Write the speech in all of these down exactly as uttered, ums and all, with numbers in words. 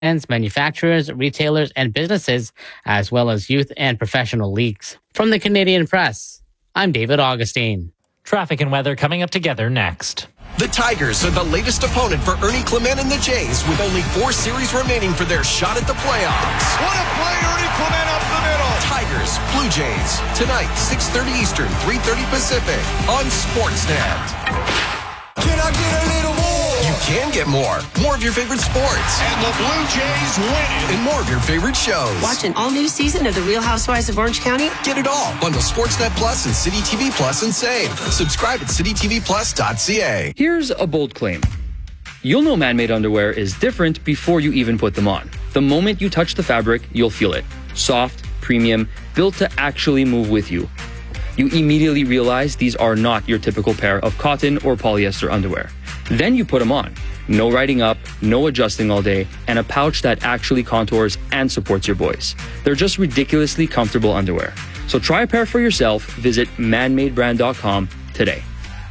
manufacturers, retailers, and businesses, as well as youth and professional leagues. From the Canadian Press, I'm David Augustine. Traffic and weather coming up together next. The Tigers are the latest opponent for Ernie Clement and the Jays, with only four series remaining for their shot at the playoffs. What a play, Ernie Clement up the middle. Tigers, Blue Jays, tonight, six thirty Eastern, three thirty Pacific, on Sportsnet. Can I get a little more? You can get more. More of your favorite sports. And the Blue Jays win it. And more of your favorite shows. Watch an all-new season of The Real Housewives of Orange County. Get it all. Bundle Sportsnet Plus and City T V Plus and save. Subscribe at city t v plus dot c a. Here's a bold claim. You'll know man-made underwear is different before you even put them on. The moment you touch the fabric, you'll feel it. Soft, premium, built to actually move with you. You immediately realize these are not your typical pair of cotton or polyester underwear. Then you put them on. No riding up, no adjusting all day, and a pouch that actually contours and supports your boys. They're just ridiculously comfortable underwear. So try a pair for yourself. Visit man made brand dot com today.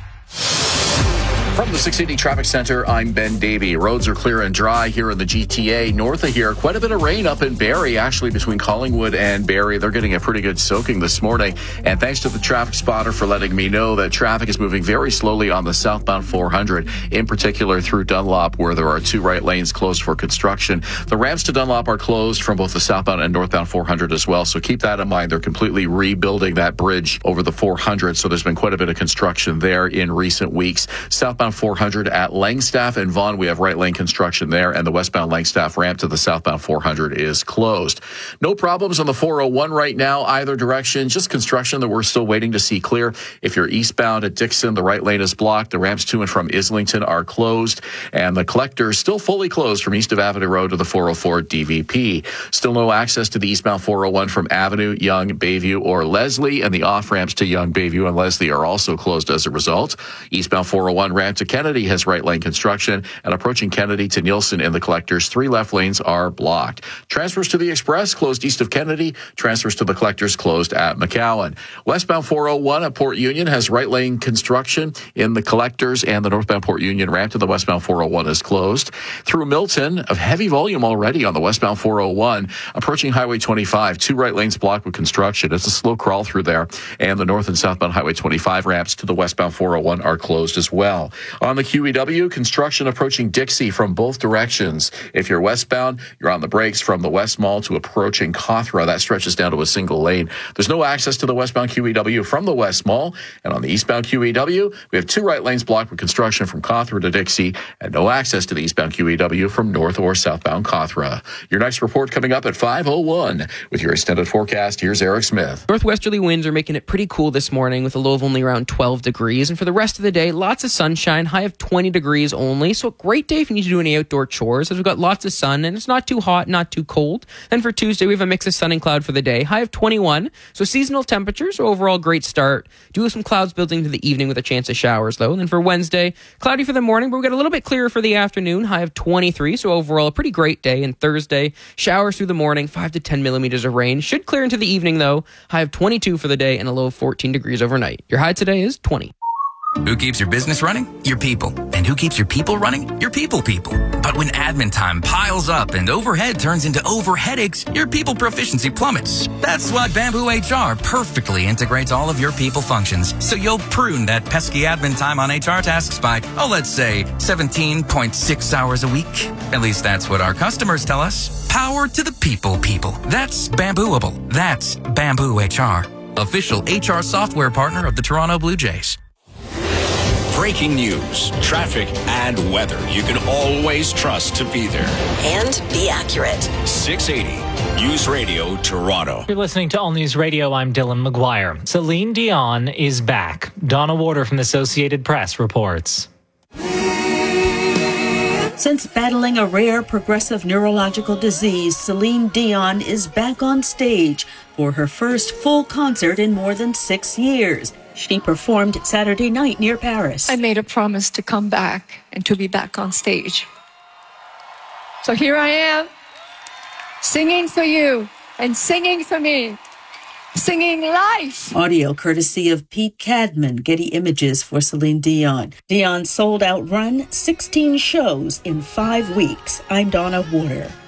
From the six eighty Traffic Center, I'm Ben Davey. Roads are clear and dry here in the G T A. North of here, quite a bit of rain up in Barrie, actually between Collingwood and Barrie. They're getting a pretty good soaking this morning. And thanks to the traffic spotter for letting me know that traffic is moving very slowly on the southbound four hundred, in particular through Dunlop, where there are two right lanes closed for construction. The ramps to Dunlop are closed from both the southbound and northbound four hundred as well. So keep that in mind. They're completely rebuilding that bridge over the four hundred. So there's been quite a bit of construction there in recent weeks. Southbound four hundred at Langstaff and Vaughan, we have right lane construction there, and the westbound Langstaff ramp to the southbound four hundred is closed. No problems on the four oh one right now, either direction, just construction that we're still waiting to see clear. If you're eastbound at Dixon, the right lane is blocked. The ramps to and from Islington are closed, and the collector is still fully closed from east of Avenue Road to the four oh four D V P. Still no access to the eastbound four oh one from Avenue, Yonge, Bayview, or Leslie, and the off-ramps to Yonge, Bayview, and Leslie are also closed as a result. Eastbound four oh one ramp to Kennedy has right lane construction, and approaching Kennedy to Nielsen in the collectors, three left lanes are blocked. Transfers to the Express closed east of Kennedy. Transfers to the collectors closed at McCowan. Westbound four oh one at Port Union has right lane construction in the collectors, and the northbound Port Union ramp to the westbound four oh one is closed. Through Milton, of heavy volume already on the westbound four oh one. Approaching Highway twenty-five, two right lanes blocked with construction. It's a slow crawl through there, and the north and southbound Highway twenty-five ramps to the westbound four oh one are closed as well. On the Q E W, construction approaching Dixie from both directions. If you're westbound, you're on the brakes from the West Mall to approaching Cawthra. That stretches down to a single lane. There's no access to the westbound Q E W from the West Mall. And on the eastbound Q E W, we have two right lanes blocked with construction from Cawthra to Dixie, and no access to the eastbound Q E W from north or southbound Cawthra. Your next report coming up at five oh one. With your extended forecast, here's Eric Smith. Northwesterly winds are making it pretty cool this morning with a low of only around twelve degrees. And for the rest of the day, lots of sunshine, high of twenty degrees only. So a great day if you need to do any outdoor chores, as we've got lots of sun and it's not too hot, not too cold. Then for Tuesday, we have a mix of sun and cloud for the day, high of twenty-one. So seasonal temperatures, so overall great start. Do have some clouds building to the evening with a chance of showers though. And then for Wednesday, cloudy for the morning, but we got a little bit clearer for the afternoon, high of twenty-three. So overall a pretty great day. And Thursday, showers through the morning, five to ten millimeters of rain. Should clear into the evening though, high of twenty-two for the day and a low of fourteen degrees overnight. Your high today is twenty. Who keeps your business running? Your people. And who keeps your people running? Your people people. But when admin time piles up and overhead turns into over headaches, your people proficiency plummets. That's why Bamboo H R perfectly integrates all of your people functions, so you'll prune that pesky admin time on H R tasks by, oh, let's say, seventeen point six hours a week. At least that's what our customers tell us. Power to the people people. That's Bambooable. That's Bamboo H R. Official H R software partner of the Toronto Blue Jays. Breaking news, traffic, and weather you can always trust to be there. And be accurate. six eighty News Radio Toronto. You're listening to All News Radio. I'm Dylan McGuire. Celine Dion is back. Donna Warder from the Associated Press reports. Since battling a rare progressive neurological disease, Celine Dion is back on stage for her first full concert in more than six years. She performed Saturday night near Paris. I made a promise to come back and to be back on stage. So here I am, singing for you and singing for me, singing life. Audio courtesy of Pete Cadman, Getty Images for Celine Dion. Dion's sold-out run, sixteen shows in five weeks. I'm Donna Warder.